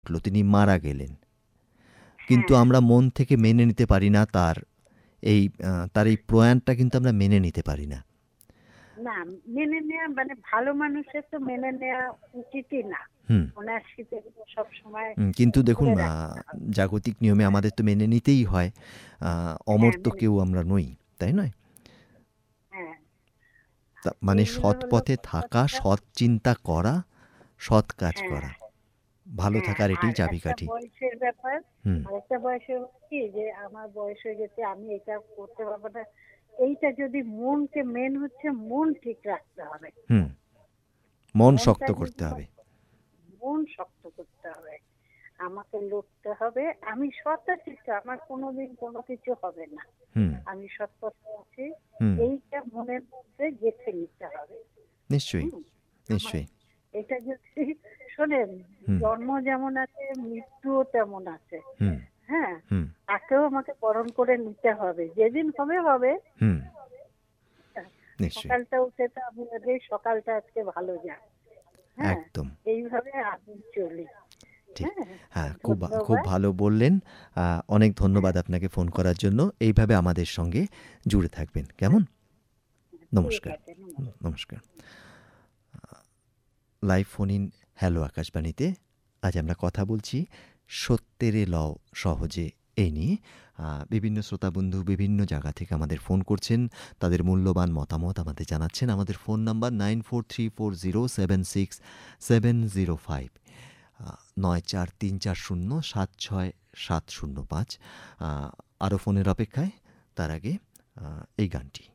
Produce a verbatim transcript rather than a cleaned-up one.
ঘটল, তিনি মারা গেলেন, কিন্তু হ্যাঁ আমরা মন থেকে মেনে নিতে পারি না তার এই আহ, তার এই প্রয়াণটা কিন্তু আমরা মেনে নিতে পারি না। না, মেনে নেওয়া মানে ভালো মানুষের তো মেনে নেওয়া উচিতই না। হুম ওনার স্মৃতিগুলো সব সময় হুম, কিন্তু দেখুন, ধরে আহ, রাখতে হবে। জাগতিক নিয়মে হ্যাঁ আমাদের তো মেনে নিতেই হয়। আহ, অমর হ্যাঁ তো মেনে কেউ নিতে আমরা হবে। নই, তাই নয়? হ্যাঁ, তা মানে এইগুলো সৎ হলো পথে থাকা, কথাবার্তা। সৎ চিন্তা করা, সৎ কাজ হ্যাঁ করা, ভালো হ্যাঁ, থাকার আর এটাই একটা চাবিকাঠি। বয়সের ব্যাপার। হুম আর একটা বয়সের কি যে আমার বয়স হয়ে গেছে, আমি এটা করতে পারবো না, এইটা যদি মনকে, মেন হচ্ছে মন ঠিক রাখতে হবে। হুম মন মনটা শক্ত করতে যদি, হবে। মন শক্ত করতে হবে, আমাকে লড়তে হবে। আমি সৎ আছি তো, আমার কোনোদিন কোনো কিছু হবে না, হুম আমি সৎ পথে আছি, হুম এইটা মনের মধ্যে গেঁথে নিতে হবে। নিশ্চয়ই, হুম, আমার নিশ্চয়ই। এটা যদি শোনেন, হুম জন্ম যেমন আছে মৃত্যুও তেমন আছে। হুম হ্যাঁ, হুম তাকেও আমাকে বরণ করে নিতে হবে, যেদিন হবে হবে। হুম নিশ্চয়ই। সকালটা উঠে তো আমি ভাবি সকালটা আজকে ভালো যায়। হ্যাঁ, একদম এইভাবে আমি চলি। ঠিক। হ্যাঁ, হ্যাঁ, খুব ভা- খুব ধন্যবাদ। ভালো বললেন। আহ, অনেক ধন্যবাদ হ্যাঁ আপনাকে ফোন করার জন্য। এইভাবে আমাদের সঙ্গে জুড়ে থাকবেন, কেমন? ঠিক নমস্কার। আছে, নমস্কার। নমস্কার। লাইভ ফোন ইন হ্যালো আকাশবাণীতে আজ আমরা কথা বলছি সত্যেরে লও সহজে এই নিয়ে। আহ, বিভিন্ন শ্রোতাবন্ধু বিভিন্ন জায়গা থেকে আমাদের ফোন করছেন, তাদের মূল্যবান মতামত আমাদের জানাচ্ছেন। আমাদের phone number nine four three four zero seven six seven zero five, নয় চার তিন চার শূন্য সাত ছয় সাত শূন্য পাঁচ। আরও ফোনের অপেক্ষায়, তার আগে আহ, এই গানটি।